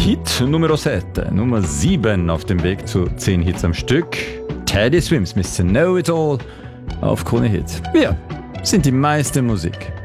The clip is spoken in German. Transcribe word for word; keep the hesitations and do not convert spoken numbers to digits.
Hit Nummer sieben, Nummer sieben auf dem Weg zu zehn Hits am Stück. Teddy Swims, Mister Know It All auf Krone Hit. Wir sind die meiste Musik.